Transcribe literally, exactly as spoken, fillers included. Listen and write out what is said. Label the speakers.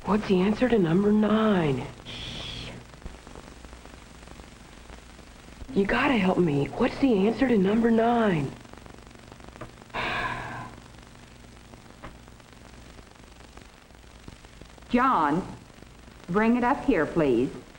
Speaker 1: What's the answer to number nine? You gotta help me. What's the answer to number nine?
Speaker 2: John, bring it up here, please.